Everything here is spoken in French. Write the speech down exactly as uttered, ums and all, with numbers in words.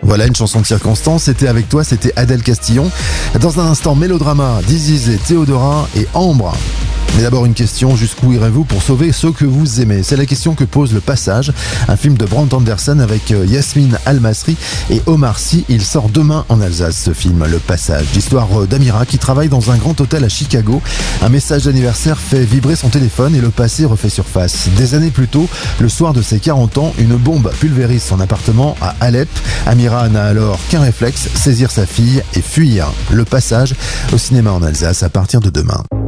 Voilà une chanson de circonstance, c'était avec toi, c'était Adèle Castillon. Dans un instant, mélodrama, Diziz et Théodora et Ambre. Mais d'abord une question, jusqu'où irez-vous pour sauver ceux que vous aimez? C'est la question que pose Le Passage, un film de Brent Anderson avec Yasmine Al-Masri et Omar Sy. Il sort demain en Alsace, ce film, Le Passage. L'histoire d'Amira qui travaille dans un grand hôtel à Chicago. Un message d'anniversaire fait vibrer son téléphone et le passé refait surface. Des années plus tôt, le soir de ses quarante ans, une bombe pulvérise son appartement à Alep. Amira n'a alors qu'un réflexe, saisir sa fille et fuir. Le Passage au cinéma en Alsace à partir de demain.